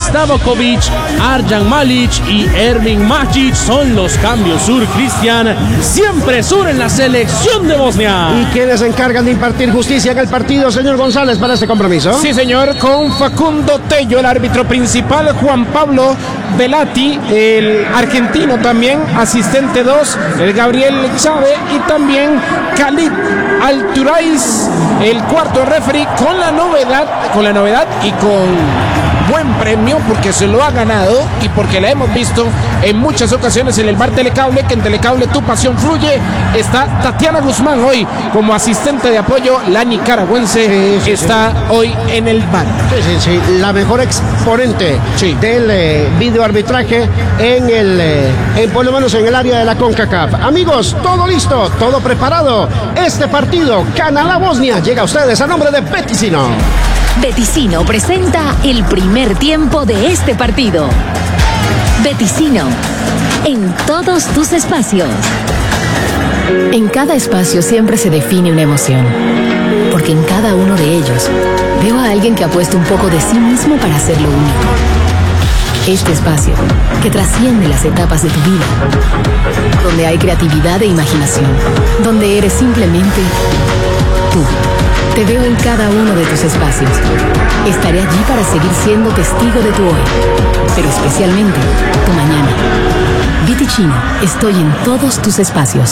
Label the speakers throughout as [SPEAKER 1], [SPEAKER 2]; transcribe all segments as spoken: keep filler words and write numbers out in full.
[SPEAKER 1] Stavokovic, Arjan Malic y Ermin Majic son los cambios sur, Cristian. Siempre sur en la selección de Bosnia.
[SPEAKER 2] ¿Y quiénes se encargan de impartir justicia en el partido, señor González, para este compromiso?
[SPEAKER 3] Sí, señor, con Facundo Tello, el árbitro principal, Juan Pablo Velati, el argentino también, asistente dos, el Gabriel Chávez, y también Khalid Alturais, el cuarto referee, con la novedad, con la novedad y con buen premio, porque se lo ha ganado y porque la hemos visto en muchas ocasiones en el bar Telecable, que en Telecable tu pasión fluye. Está Tatiana Guzmán hoy como asistente de apoyo, la nicaragüense sí, sí, está sí. hoy en el bar.
[SPEAKER 2] Sí, sí, sí, la mejor exponente sí. del eh, videoarbitraje en el, eh, en, por lo menos en el área de la CONCACAF. Amigos, todo listo, todo preparado. Este partido, Canadá-Bosnia, llega a ustedes a nombre de Beticino.
[SPEAKER 4] Beticino presenta el primer tiempo de este partido. Beticino, en todos tus espacios.
[SPEAKER 5] En cada espacio siempre se define una emoción, porque en cada uno de ellos veo a alguien que ha puesto un poco de sí mismo para hacerlo único. Este espacio, que trasciende las etapas de tu vida, donde hay creatividad e imaginación, donde eres simplemente tú. Te veo en cada uno de tus espacios. Estaré allí para seguir siendo testigo de tu hoy, pero especialmente tu mañana. Beticino, estoy en todos tus espacios.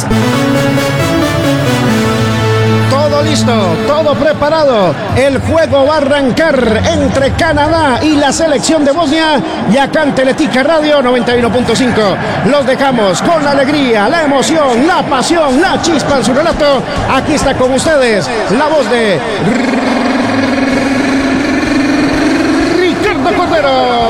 [SPEAKER 2] Todo listo, todo preparado. El juego va a arrancar entre Canadá y la selección de Bosnia. Y acá en Teletica Radio noventa y uno punto cinco los dejamos con la alegría, la emoción, la pasión, la chispa en su relato. Aquí está con ustedes la voz de Ricardo Cordero.